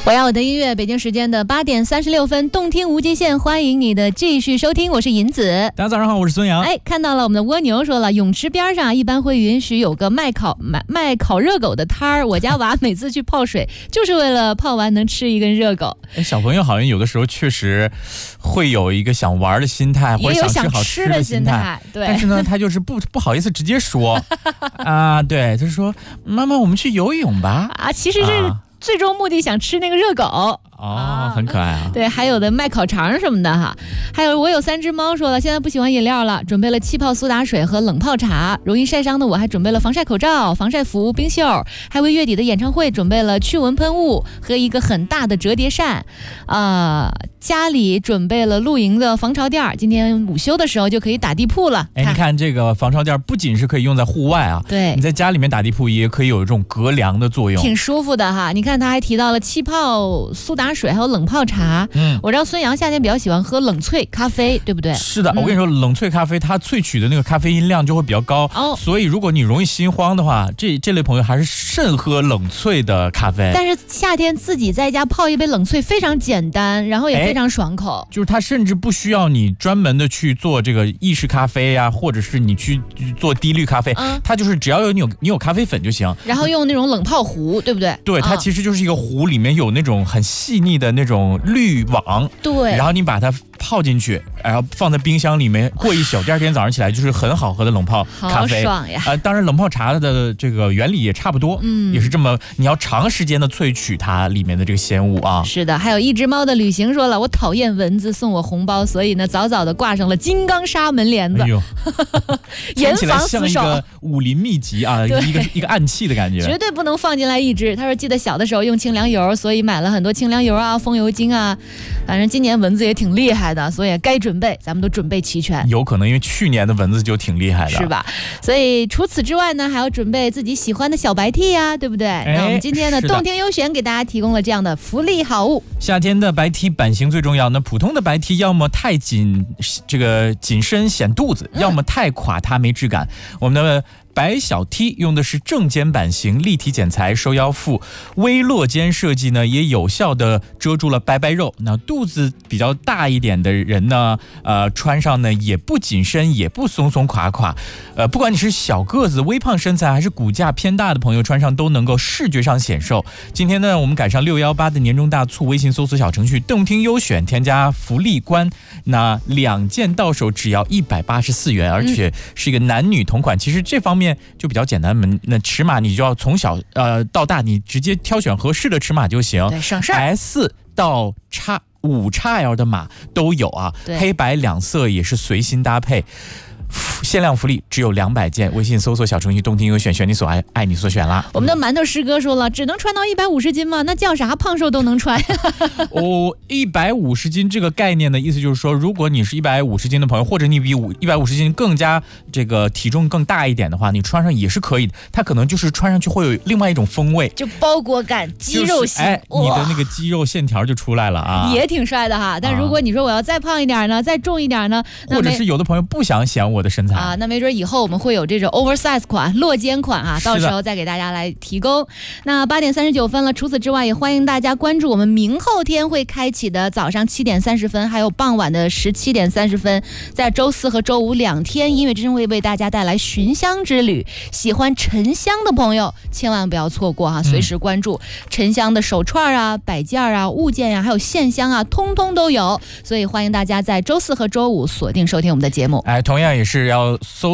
我要我的音乐，北京时间的8点36分，动听无极限，欢迎你的继续收听，我是银子。 大家早上好，我是孙杨。 看到了我们的蜗牛说了，泳池边上一般会允许有个卖烤热狗的摊儿，我家娃每次去泡水就是为了泡完能吃一根热狗。 小朋友好像有的时候确实会有一个想玩的心态，或者想吃好吃的心态， 对。 但是呢，他就是不好意思直接说啊，对，他说妈妈，我们去游泳吧。 其实是最终目的想吃那个热狗。 很可爱啊。 对，还有的卖烤肠什么的哈。还有我有3只猫说了，现在不喜欢饮料了，准备了气泡苏打水和冷泡茶。容易晒伤的我还准备了防晒口罩、防晒服、冰袖，还为月底的演唱会准备了驱蚊喷雾和一个很大的折叠扇。家里准备了露营的防潮垫，今天午休的时候就可以打地铺了。 你看这个防潮垫不仅是可以用在户外啊， 对， 你在家里面打地铺也可以有这种隔凉的作用， 挺舒服的哈。你看他还提到了气泡苏打水还有冷泡茶。我知道孙杨夏天比较喜欢喝冷萃咖啡，对不对？ 是的，我跟你说，冷萃咖啡它萃取的那个咖啡因量就会比较高，所以如果你容易心慌的话，这类朋友还是慎喝冷萃的咖啡。 但是夏天自己在家泡一杯冷萃非常简单，然后也非常爽口， 就是它甚至不需要你专门的去做这个意式咖啡呀，或者是你去做低滤咖啡，它就是只要你有咖啡粉就行， 然后用那种冷泡壶，对不对？ 对，它其实就是一个壶，里面有那种很细腻的那种滤网， 对， 然后你把它泡进去，然后放在冰箱里面过一宿，第二天早上起来就是很好喝的冷泡咖啡， 好爽呀！ 当然冷泡茶的这个原理也差不多，也是这么，你要长时间的萃取它里面的这个鲜物啊。 是的，还有一只猫的旅行说了，我讨厌蚊子，送我红包，所以呢早早的挂上了金刚砂门帘子，严防死守。 像一个武林秘籍啊，一个暗器的感觉， 绝对不能放进来一只。他说记得小的时候用清凉油，所以买了很多清凉油啊、风油精啊。反正今年蚊子也挺厉害的，所以该准备，咱们都准备齐全。 有可能因为去年的蚊子就挺厉害的， 是吧？所以除此之外呢，还要准备自己喜欢的小白 T 呀，对不对？那我们今天的动听优选给大家提供了这样的福利好物。 夏天的白 T 版型最重要，那普通的白 T 要么太紧身显肚子，要么太垮塌没质感。我们的白小 T 用的是正肩版型，立体剪裁，收腰腹，微落肩设计呢，也有效的遮住了白白肉。那肚子比较大一点的人呢，穿上呢也不紧身，也不松松垮垮。不管你是小个子、微胖身材，还是骨架偏大的朋友，穿上都能够视觉上显瘦。今天呢，我们赶上618的年终大促，微信搜索小程序动听优选，添加福利关，那2件到手只要184元，而且是一个男女同款。其实这方面就比较简单，那尺码你就要从小到大，你直接挑选合适的尺码就行， 对，省事儿。 S 到5XL 的码都有啊，黑白2色也是随心搭配。限量福利只有200件，微信搜索小程序动听优选，选你所爱，爱你所选啦。 我们的馒头师哥说了，只能穿到150斤吗？那叫啥胖瘦都能穿 150斤这个概念的意思就是说，如果你是150斤的朋友，或者你比150斤更加这个体重更大一点的话，你穿上也是可以的。它可能就是穿上去会有另外一种风味， 就包裹感、肌肉型， 你的那个肌肉线条就出来了啊， 也挺帅的哈。但如果你说我要再胖一点呢，再重一点呢， 或者是有的朋友不想显我的身材啊，那没准以后我们会有这种 oversize 款、落肩款啊，到时候再给大家来提供。那8点39分了，除此之外也欢迎大家关注我们明后天会开启的早上7点30分，还有傍晚的17点30分，在周4和周52天，音乐之声会为大家带来寻香之旅。喜欢沉香的朋友千万不要错过哈，随时关注沉香的手串啊、摆件啊、物件啊，还有线香啊，通通都有。所以欢迎大家在周4和周5锁定收听我们的节目。 同样也是要搜